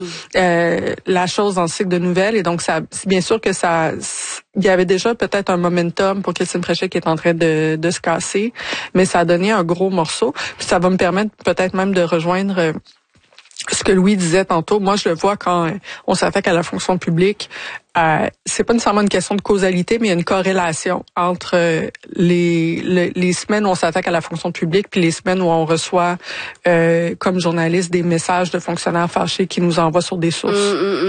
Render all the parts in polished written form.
la chose dans le cycle de nouvelles. Et donc, ça, bien sûr que ça, il y avait déjà peut-être un momentum pour Christine Fréchette qui est en train de se casser, mais ça a donné un gros morceau. Puis ça va me permettre peut-être même de rejoindre ce que Louis disait tantôt. Moi, je le vois quand on s'attaque à la fonction publique. C'est pas nécessairement une question de causalité, mais il y a une corrélation entre les semaines où on s'attaque à la fonction publique puis les semaines où on reçoit comme journaliste des messages de fonctionnaires fâchés qui nous envoient sur des sources.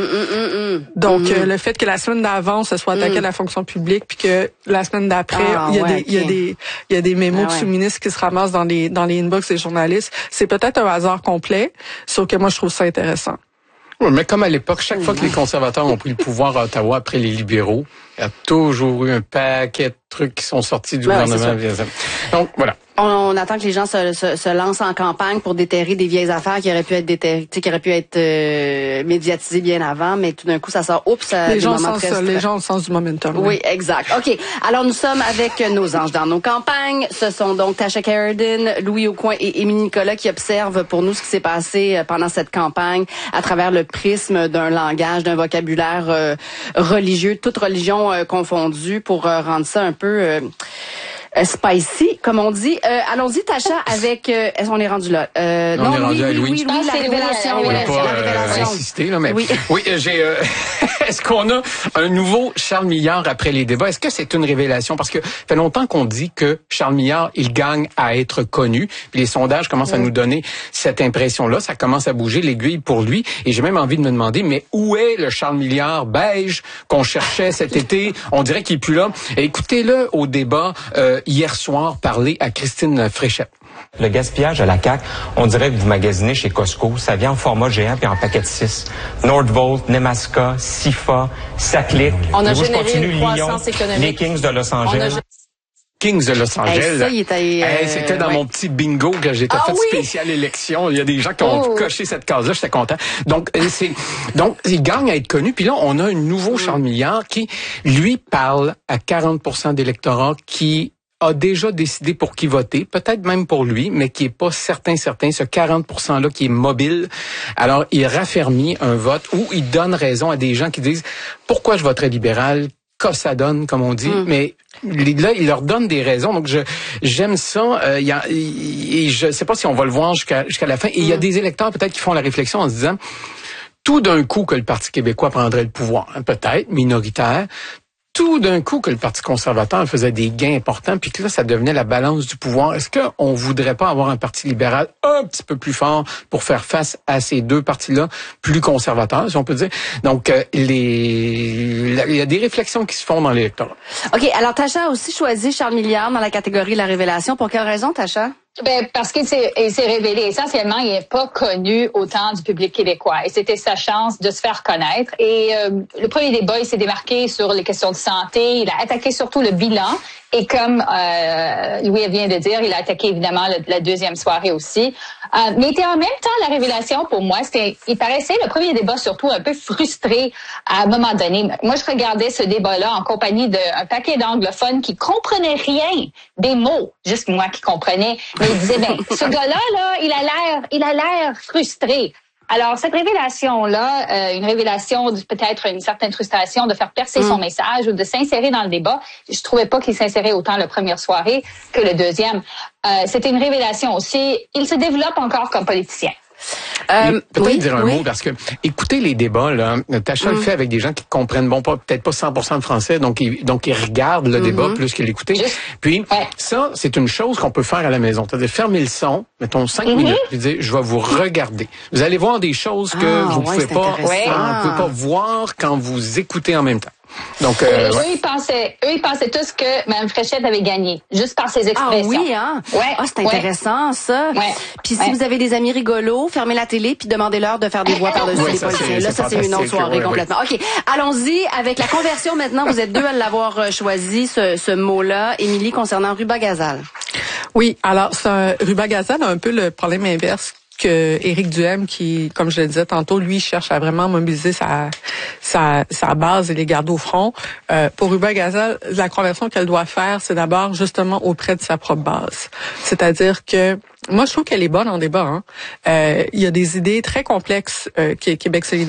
Donc le fait que la semaine d'avant se soit attaqué à la fonction publique puis que la semaine d'après il y a des mémos de sous-ministres qui se ramassent dans les inbox des journalistes, c'est peut-être un hasard complet, sauf que moi je trouve ça intéressant. Oui, mais comme à l'époque, chaque fois que les conservateurs ont pris le pouvoir à Ottawa après les libéraux, il y a toujours eu un paquet de trucs qui sont sortis du gouvernement. Donc, voilà. On attend que les gens se lancent en campagne pour déterrer des vieilles affaires qui auraient pu être déterrées, qui auraient pu être médiatisées bien avant, mais tout d'un coup, ça sort, les gens ont le sens du momentum. Oui, exact. OK. Alors, nous sommes avec nos anges dans nos campagnes. Ce sont donc Tasha Kheiriddin, Louis Aucoin et Émilie Nicolas qui observent pour nous ce qui s'est passé pendant cette campagne à travers le prisme d'un langage, d'un vocabulaire religieux, toute religion confondue, pour rendre ça un peu spicy, comme on dit. Allons-y, Tasha, avec... Est-ce qu'on est rendu là? On est rendu à Louis. Oui, la révélation. On n'a pas insisté, là, mais... Oui, j'ai... Est-ce qu'on a un nouveau Charles Milliard après les débats? Est-ce que c'est une révélation? Parce que ça fait longtemps qu'on dit que Charles Milliard, il gagne à être connu. Puis les sondages commencent à nous donner cette impression-là. Ça commence à bouger l'aiguille pour lui. Et j'ai même envie de me demander, mais où est le Charles Milliard beige qu'on cherchait cet été? On dirait qu'il est plus là. Et écoutez-le au débat hier soir parler à Christine Fréchette. Le gaspillage à la CAQ, on dirait que vous magasinez chez Costco. Ça vient en format géant puis en paquet de 6. Nordvolt, Nemaska, Sifa, Saclic. On a généré une croissance économique. Les Kings de Los Angeles. Kings de Los Angeles. C'était dans mon petit bingo que j'étais fait spécial élection. Il y a des gens qui ont coché cette case-là, j'étais content. Donc il gagne à être connu. Puis là, on a un nouveau Charles Milliard qui, lui, parle à 40% d'électorat qui a déjà décidé pour qui voter, peut-être même pour lui, mais qui est pas certain, ce 40%-là qui est mobile. Alors, il raffermit un vote où il donne raison à des gens qui disent « Pourquoi je voterais libéral? » Que ça donne, comme on dit, mais là, il leur donne des raisons. Donc, j'aime ça. Et je sais pas si on va le voir jusqu'à la fin. Et il y a des électeurs peut-être qui font la réflexion en se disant, tout d'un coup que le Parti québécois prendrait le pouvoir, peut-être minoritaire, tout d'un coup que le Parti conservateur faisait des gains importants, puis que là, ça devenait la balance du pouvoir. Est-ce qu'on voudrait pas avoir un Parti libéral un petit peu plus fort pour faire face à ces deux partis-là, plus conservateurs, si on peut dire? Donc, il y a des réflexions qui se font dans l'électorat. OK, alors Tasha a aussi choisi Charles Milliard dans la catégorie de la révélation. Pour quelle raison, Tasha? Ben, parce qu'il s'est révélé. Essentiellement, il n'est pas connu autant du public québécois. Et c'était sa chance de se faire connaître. Et le premier débat, il s'est démarqué sur les questions de santé. Il a attaqué surtout le bilan. Et comme Louis vient de dire, il a attaqué évidemment la deuxième soirée aussi. Mais était en même temps la révélation pour moi. Il paraissait le premier débat surtout un peu frustré à un moment donné. Moi, je regardais ce débat-là en compagnie d'un paquet d'anglophones qui comprenaient rien des mots. Juste moi qui comprenais. Mais il disait, ben, ce gars-là, il a l'air frustré. Alors, cette révélation-là, une révélation de peut-être une certaine frustration de faire percer son message ou de s'insérer dans le débat, je trouvais pas qu'il s'insérait autant la première soirée que le deuxième. C'était une révélation aussi. Il se développe encore comme politicien. Peut-être dire un mot, parce que écoutez les débats, là, Tasha le fait avec des gens qui comprennent peut-être pas 100% de français, donc ils regardent le débat plus que l'écouter. Puis ça, c'est une chose qu'on peut faire à la maison. C'est-à-dire fermer le son, mettons 5 minutes, puis dire je vais vous regarder. Vous allez voir des choses que vous pouvez pas voir quand vous écoutez en même temps. Donc, eux, ils pensaient tous que Mme Fréchette avait gagné, juste par ses expressions. Ah oui, hein? C'est intéressant, ça. Puis si vous avez des amis rigolos, fermez la télé puis demandez-leur de faire des voix par-dessus les policiers. Là, ça, c'est une autre soirée complètement. OK, allons-y avec la conversion maintenant. Vous êtes deux à l'avoir choisi, ce mot-là. Émilie, concernant Ruba-Gazal. Oui, alors, Ruba-Gazal a un peu le problème inverse que Éric Duhaime, qui, comme je le disais tantôt, lui cherche à vraiment mobiliser sa base et les garder au front. Pour Ruba-Gazal, la conversion qu'elle doit faire, c'est d'abord justement auprès de sa propre base. C'est-à-dire que moi, je trouve qu'elle est bonne en débat. Il y a des idées très complexes que Québec solidaire